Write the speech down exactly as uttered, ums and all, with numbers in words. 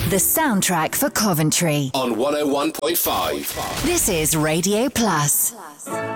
The soundtrack for Coventry. On one oh one point five. This is Radio Plus.